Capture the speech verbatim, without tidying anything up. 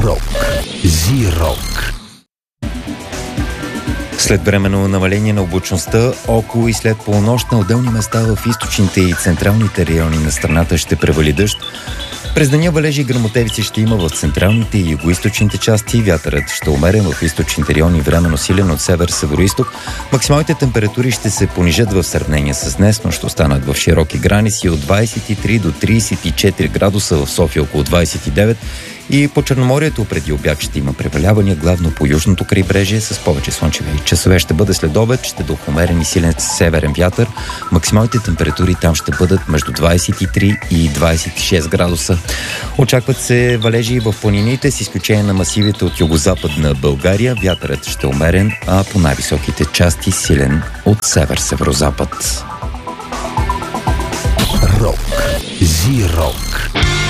Рок. Зи-рок. След временно намаление на облачността, около и след полунощ на отделни места в източните и централните райони на страната ще превали дъжд. През деня валежи и гръмотевици ще има в централните и югоизточните части. Вятърът ще умерен в източните райони, временно силен от север-североизток. Максималните температури ще се понижат в сравнение с днес, но ще останат в широки граници от двадесет и три до тридесет и четири градуса, в София около двадесет и девет. И по Черноморието преди обяд ще има превалявания, главно по южното крайбрежие с повече слънчеви часове. Ще бъде след обед, ще духа умерен и силен северен вятър. Максималните температури там ще бъдат между двадесет и три и двадесет и шест градуса. Очакват се валежи в планините, с изключение на масивите от югозападна България. Вятърът ще умерен, а по най-високите части силен от север-северозапад. Рок. Зи-рок.